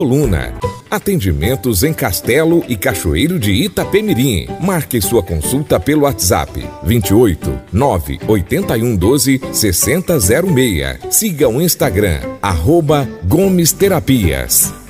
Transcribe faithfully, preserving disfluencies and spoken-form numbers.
Coluna. Atendimentos em Castelo e Cachoeiro de Itapemirim. Marque sua consulta pelo WhatsApp vinte e oito, nove oitenta e um, doze, sessenta zero seis. Siga o Instagram, arroba Gomes Terapias.